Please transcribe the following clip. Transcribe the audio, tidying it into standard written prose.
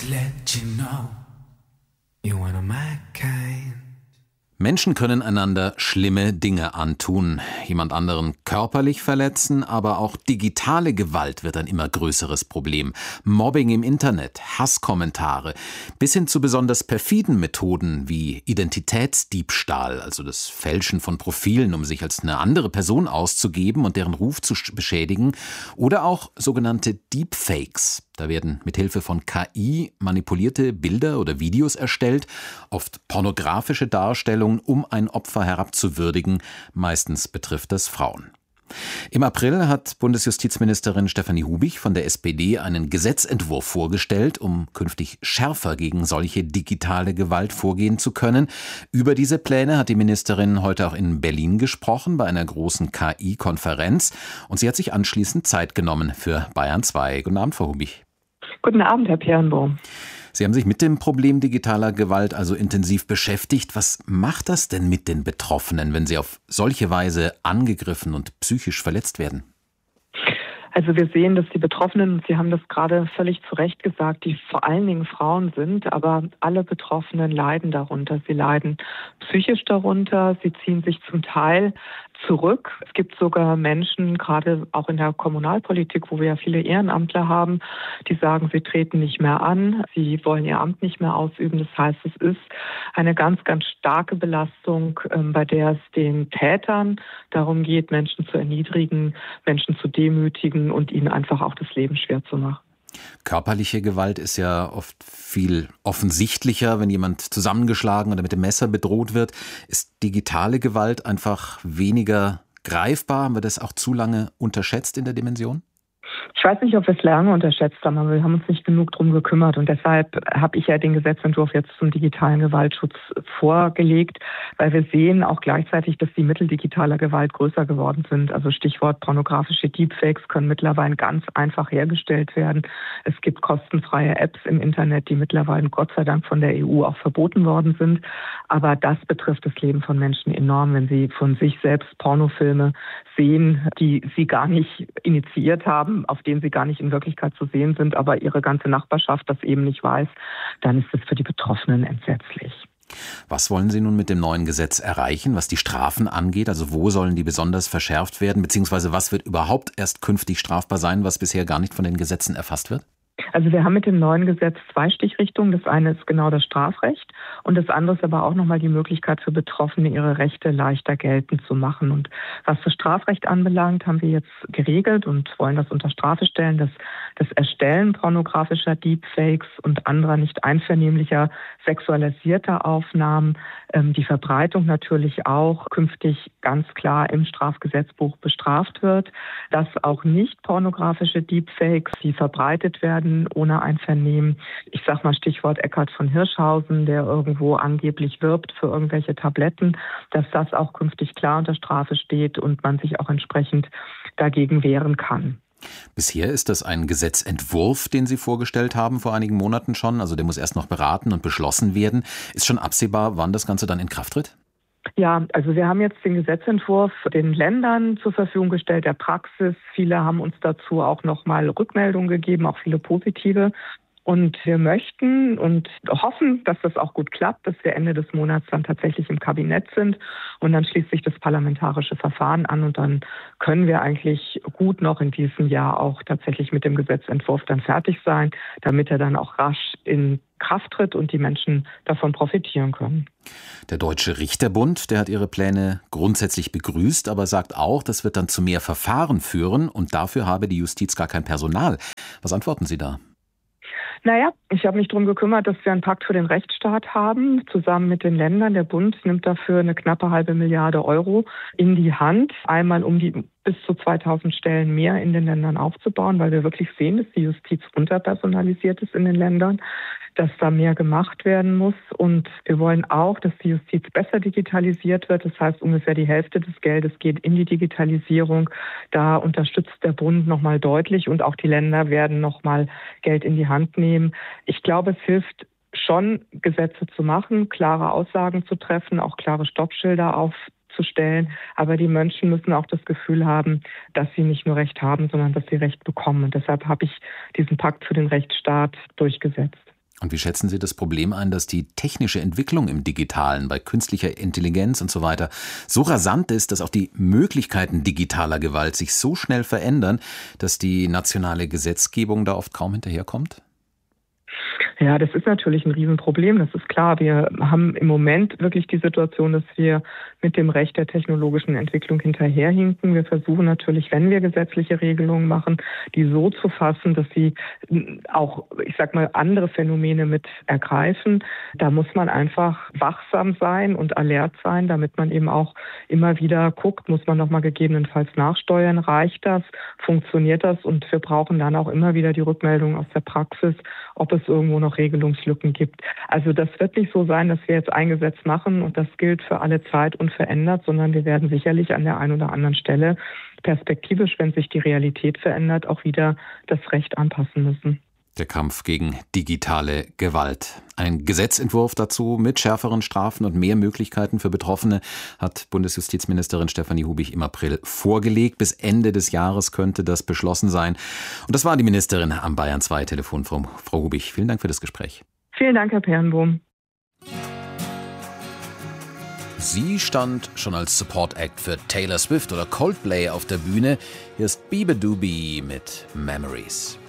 to let you know you're one of my kind. Menschen können einander schlimme Dinge antun, jemand anderen körperlich verletzen, aber auch digitale Gewalt wird ein immer größeres Problem. Mobbing im Internet, Hasskommentare, bis hin zu besonders perfiden Methoden wie Identitätsdiebstahl, also das Fälschen von Profilen, um sich als eine andere Person auszugeben und deren Ruf zu beschädigen, oder auch sogenannte Deepfakes. Da werden mithilfe von KI manipulierte Bilder oder Videos erstellt, oft pornografische Darstellungen, um ein Opfer herabzuwürdigen. Meistens betrifft das Frauen. Im April hat Bundesjustizministerin Stefanie Hubich von der SPD einen Gesetzentwurf vorgestellt, um künftig schärfer gegen solche digitale Gewalt vorgehen zu können. Über diese Pläne hat die Ministerin heute auch in Berlin gesprochen, bei einer großen KI-Konferenz. Und sie hat sich anschließend Zeit genommen für Bayern 2. Guten Abend, Frau Hubich. Guten Abend, Herr Peerenbohm. Sie haben sich mit dem Problem digitaler Gewalt also intensiv beschäftigt. Was macht das denn mit den Betroffenen, wenn sie auf solche Weise angegriffen und psychisch verletzt werden? Also wir sehen, dass die Betroffenen, Sie haben das gerade völlig zu Recht gesagt, die vor allen Dingen Frauen sind, aber alle Betroffenen leiden darunter. Sie leiden psychisch darunter, sie ziehen sich zum Teil zurück. Es gibt sogar Menschen, gerade auch in der Kommunalpolitik, wo wir ja viele Ehrenamtler haben, die sagen, sie treten nicht mehr an, sie wollen ihr Amt nicht mehr ausüben. Das heißt, es ist eine ganz, ganz starke Belastung, bei der es den Tätern darum geht, Menschen zu erniedrigen, Menschen zu demütigen und ihnen einfach auch das Leben schwer zu machen. Körperliche Gewalt ist ja oft viel offensichtlicher, wenn jemand zusammengeschlagen oder mit dem Messer bedroht wird. Ist digitale Gewalt einfach weniger greifbar? Haben wir das auch zu lange unterschätzt in der Dimension? Ich weiß nicht, ob wir es lange unterschätzt haben, aber wir haben uns nicht genug drum gekümmert. Und deshalb habe ich ja den Gesetzentwurf jetzt zum digitalen Gewaltschutz vorgelegt, weil wir sehen auch gleichzeitig, dass die Mittel digitaler Gewalt größer geworden sind. Also Stichwort pornografische Deepfakes können mittlerweile ganz einfach hergestellt werden. Es gibt kostenfreie Apps im Internet, die mittlerweile Gott sei Dank von der EU auch verboten worden sind. Aber das betrifft das Leben von Menschen enorm, wenn sie von sich selbst Pornofilme sehen, die sie gar nicht initiiert haben, auf denen sie gar nicht in Wirklichkeit zu sehen sind, aber ihre ganze Nachbarschaft das eben nicht weiß, dann ist es für die Betroffenen entsetzlich. Was wollen Sie nun mit dem neuen Gesetz erreichen, was die Strafen angeht? Also wo sollen die besonders verschärft werden, beziehungsweise was wird überhaupt erst künftig strafbar sein, was bisher gar nicht von den Gesetzen erfasst wird? Also wir haben mit dem neuen Gesetz zwei Stichrichtungen. Das eine ist genau das Strafrecht und das andere ist aber auch nochmal die Möglichkeit für Betroffene, ihre Rechte leichter geltend zu machen. Und was das Strafrecht anbelangt, haben wir jetzt geregelt und wollen das unter Strafe stellen, dass das Erstellen pornografischer Deepfakes und anderer nicht einvernehmlicher sexualisierter Aufnahmen, die Verbreitung natürlich auch künftig ganz klar im Strafgesetzbuch bestraft wird, dass auch nicht pornografische Deepfakes, die verbreitet werden, ohne Einvernehmen. Ich sage mal Stichwort Eckhard von Hirschhausen, der irgendwo angeblich wirbt für irgendwelche Tabletten, dass das auch künftig klar unter Strafe steht und man sich auch entsprechend dagegen wehren kann. Bisher ist das ein Gesetzentwurf, den Sie vorgestellt haben vor einigen Monaten schon. Also der muss erst noch beraten und beschlossen werden. Ist schon absehbar, wann das Ganze dann in Kraft tritt? Ja, also wir haben jetzt den Gesetzentwurf den Ländern zur Verfügung gestellt, der Praxis. Viele haben uns dazu auch nochmal Rückmeldungen gegeben, auch viele positive. Und wir möchten und hoffen, dass das auch gut klappt, dass wir Ende des Monats dann tatsächlich im Kabinett sind. Und dann schließt sich das parlamentarische Verfahren an und dann können wir eigentlich gut noch in diesem Jahr auch tatsächlich mit dem Gesetzentwurf dann fertig sein, damit er dann auch rasch in Kraft tritt und die Menschen davon profitieren können. Der Deutsche Richterbund, der hat Ihre Pläne grundsätzlich begrüßt, aber sagt auch, das wird dann zu mehr Verfahren führen und dafür habe die Justiz gar kein Personal. Was antworten Sie da? Naja, ich habe mich darum gekümmert, dass wir einen Pakt für den Rechtsstaat haben, zusammen mit den Ländern. Der Bund nimmt dafür eine knappe 500 Milliarden Euro in die Hand, einmal um die bis zu 2000 Stellen mehr in den Ländern aufzubauen, weil wir wirklich sehen, dass die Justiz unterpersonalisiert ist in den Ländern, dass da mehr gemacht werden muss. Und wir wollen auch, dass die Justiz besser digitalisiert wird. Das heißt, ungefähr die Hälfte des Geldes geht in die Digitalisierung. Da unterstützt der Bund nochmal deutlich und auch die Länder werden nochmal Geld in die Hand nehmen. Ich glaube, es hilft schon, Gesetze zu machen, klare Aussagen zu treffen, auch klare Stoppschilder aufzustellen. Aber die Menschen müssen auch das Gefühl haben, dass sie nicht nur Recht haben, sondern dass sie Recht bekommen. Und deshalb habe ich diesen Pakt für den Rechtsstaat durchgesetzt. Und wie schätzen Sie das Problem ein, dass die technische Entwicklung im Digitalen, bei künstlicher Intelligenz und so weiter, so rasant ist, dass auch die Möglichkeiten digitaler Gewalt sich so schnell verändern, dass die nationale Gesetzgebung da oft kaum hinterherkommt? Ja, das ist natürlich ein Riesenproblem, das ist klar. Wir haben im Moment wirklich die Situation, dass wir mit dem Recht der technologischen Entwicklung hinterherhinken. Wir versuchen natürlich, wenn wir gesetzliche Regelungen machen, die so zu fassen, dass sie auch, ich sag mal, andere Phänomene mit ergreifen. Da muss man einfach wachsam sein und alert sein, damit man eben auch immer wieder guckt, muss man nochmal gegebenenfalls nachsteuern, reicht das, funktioniert das? Und wir brauchen dann auch immer wieder die Rückmeldung aus der Praxis, ob es irgendwo noch Regelungslücken gibt. Also das wird nicht so sein, dass wir jetzt ein Gesetz machen und das gilt für alle Zeit unverändert, sondern wir werden sicherlich an der einen oder anderen Stelle perspektivisch, wenn sich die Realität verändert, auch wieder das Recht anpassen müssen. Der Kampf gegen digitale Gewalt. Ein Gesetzentwurf dazu mit schärferen Strafen und mehr Möglichkeiten für Betroffene hat Bundesjustizministerin Stefanie Hubich im April vorgelegt. Bis Ende des Jahres könnte das beschlossen sein. Und das war die Ministerin am Bayern 2 Telefon. Frau Hubich, vielen Dank für das Gespräch. Vielen Dank, Herr Perenbohm. Sie stand schon als Support-Act für Taylor Swift oder Coldplay auf der Bühne. Hier ist Bebe Doobie mit Memories.